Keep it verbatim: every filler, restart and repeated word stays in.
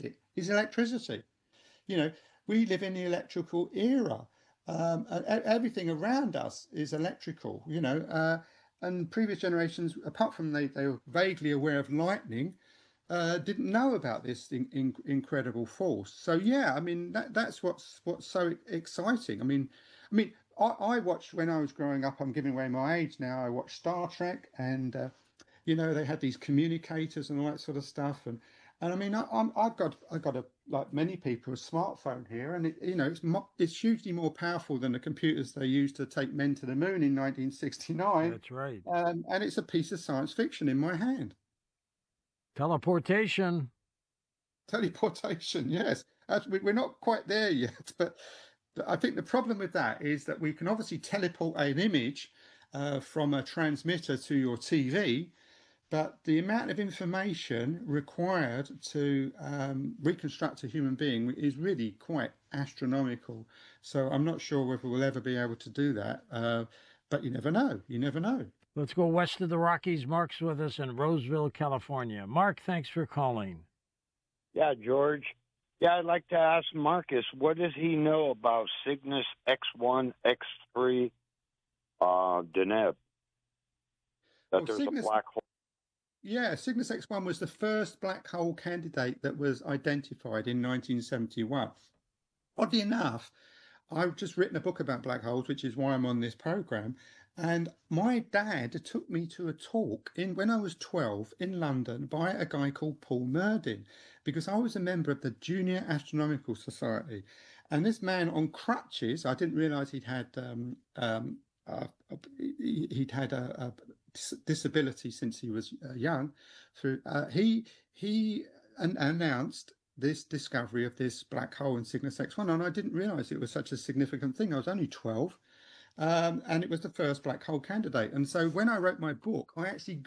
it is electricity. You know, we live in the electrical era. Um, and e- everything around us is electrical, you know, uh, and previous generations, apart from they, they were vaguely aware of lightning, uh, didn't know about this in, in, incredible force. So yeah, I mean that that's what's what's so exciting. I mean, I mean, I, I watched when I was growing up. I'm giving away my age now. I watched Star Trek, and uh, you know they had these communicators and all that sort of stuff. And and I mean, I, I'm I've got I got a like many people a smartphone here, and it, you know it's mo it's hugely more powerful than the computers they used to take men to the moon in nineteen sixty-nine. That's right. Um, and it's a piece of science fiction in my hand. Teleportation. Teleportation, yes. As we- We're not quite there yet, but I think the problem with that is that we can obviously teleport an image uh, from a transmitter to your T V, but the amount of information required to um, reconstruct a human being is really quite astronomical. So I'm not sure whether we'll ever be able to do that. Uh, but you never know. You never know. Let's go west of the Rockies. Mark's with us in Roseville, California. Mark, thanks for calling. Yeah, George. Yeah, I'd like to ask Marcus, what does he know about Cygnus X one, X three, uh, Deneb? That Well, there's a Cygnus, black hole. yeah, Cygnus X one was the first black hole candidate that was identified in nineteen seventy-one. Oddly enough, I've just written a book about black holes, which is why I'm on this program. And my dad took me to a talk in when I was twelve in London by a guy called Paul Murdin, because I was a member of the Junior Astronomical Society. And this man on crutches, I didn't realize he'd had um, um, uh, he- he'd had a, a disability since he was uh, young. Through uh, he he an announced this discovery of this black hole in Cygnus X one, and I didn't realize it was such a significant thing. I was only twelve, um, and it was the first black hole candidate. And so when I wrote my book, I actually